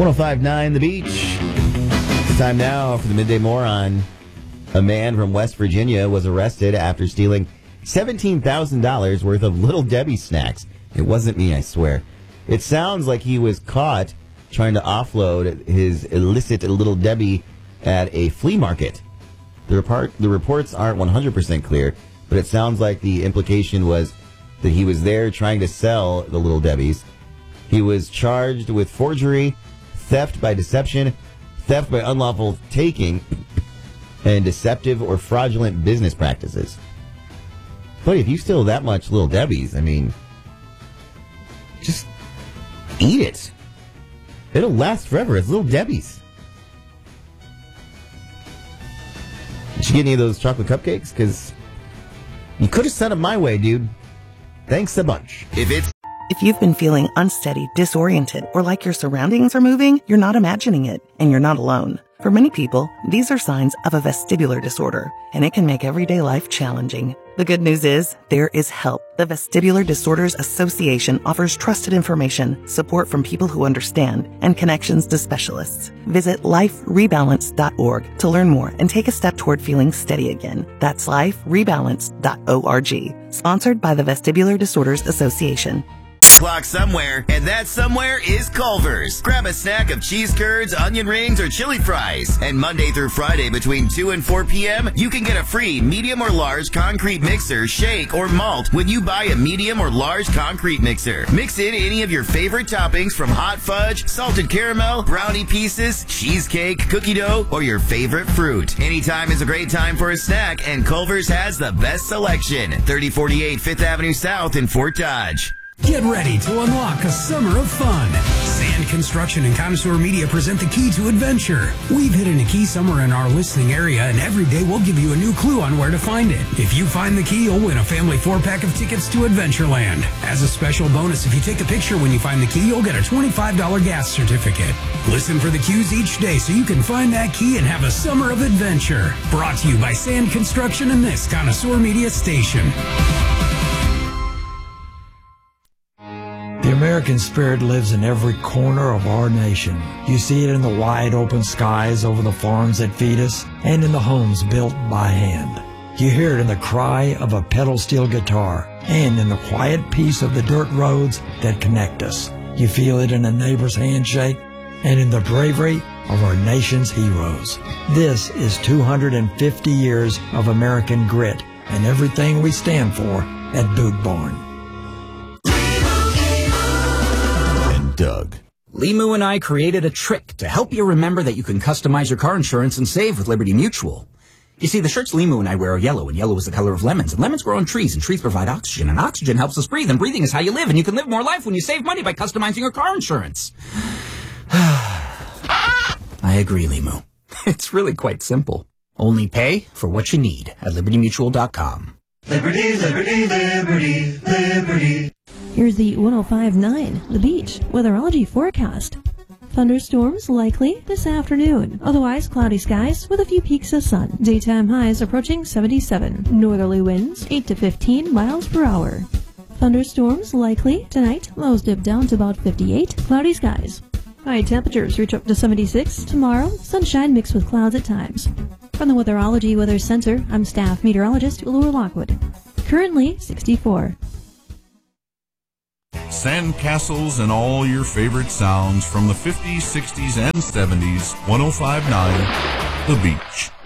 1059 The Beach. It's time now for the Midday Moron. A man from West Virginia was arrested after stealing $17,000 worth of Little Debbie snacks. It wasn't me, I swear. It sounds like he was caught trying to offload his illicit Little Debbie at a flea market. The reports aren't 100% clear, but it sounds like the implication was that he was there trying to sell the Little Debbies. He was charged with forgery, theft by deception, theft by unlawful taking, and deceptive or fraudulent business practices. But if you steal that much Little Debbie's, I mean, just eat it. It'll last forever. It's Little Debbie's. Did you get any of those chocolate cupcakes? Because you could have sent them my way, dude. Thanks a bunch. If you've been feeling unsteady, disoriented, or like your surroundings are moving, you're not imagining it, and you're not alone. For many people, these are signs of a vestibular disorder, and it can make everyday life challenging. The good news is, there is help. The Vestibular Disorders Association offers trusted information, support from people who understand, and connections to specialists. Visit liferebalance.org to learn more and take a step toward feeling steady again. That's liferebalance.org. Sponsored by the Vestibular Disorders Association. Clock somewhere, and that somewhere is Culver's. Grab a snack of cheese curds, onion rings, or chili fries. And Monday through Friday between 2 and 4 p.m., you can get a free medium or large concrete mixer, shake, or malt when you buy a medium or large concrete mixer. Mix in any of your favorite toppings from hot fudge, salted caramel, brownie pieces, cheesecake, cookie dough, or your favorite fruit. Anytime is a great time for a snack, and Culver's has the best selection. 3048 5th Avenue South in Fort Dodge. Get ready to unlock a summer of fun. Sand Construction and Connoisseur Media present the key to adventure. We've hidden a key somewhere in our listening area, and every day we'll give you a new clue on where to find it. If you find the key, you'll win a family 4-pack of tickets to Adventureland. As a special bonus, if you take a picture when you find the key, you'll get a $25 gas certificate. Listen for the cues each day so you can find that key and have a summer of adventure. Brought to you by Sand Construction and this Connoisseur Media station. The American spirit lives in every corner of our nation. You see it in the wide open skies over the farms that feed us and in the homes built by hand. You hear it in the cry of a pedal steel guitar and in the quiet peace of the dirt roads that connect us. You feel it in a neighbor's handshake and in the bravery of our nation's heroes. This is 250 years of American grit and everything we stand for at Boot Barn. Doug. Limu and I created a trick to help you remember that you can customize your car insurance and save with Liberty Mutual. You see, the shirts Limu and I wear are yellow, and yellow is the color of lemons, and lemons grow on trees, and trees provide oxygen, and oxygen helps us breathe, and breathing is how you live, and you can live more life when you save money by customizing your car insurance. I agree, Limu. It's really quite simple. Only pay for what you need at libertymutual.com. Liberty, liberty, liberty, liberty. Here's the 105.9 The Beach weatherology forecast. Thunderstorms likely this afternoon. Otherwise, cloudy skies with a few peaks of sun. Daytime highs approaching 77. Northerly winds 8 to 15 miles per hour. Thunderstorms likely tonight. Lows dip down to about 58. Cloudy skies. High temperatures reach up to 76. Tomorrow, sunshine mixed with clouds at times. From the Weatherology Weather Center, I'm staff meteorologist Laura Lockwood. Currently 64. Sand castles and all your favorite sounds from the 50s, 60s, and 70s. 105.9 The Beach.